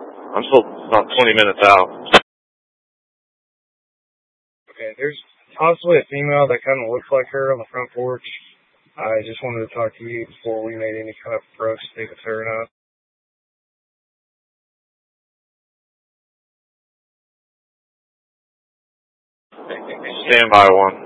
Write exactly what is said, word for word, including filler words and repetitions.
I'm still about twenty minutes out. Okay, there's possibly a female that kind of looks like her on the front porch. I just wanted to talk to you before we made any kind of approach to see if it's her or not. Stand by one.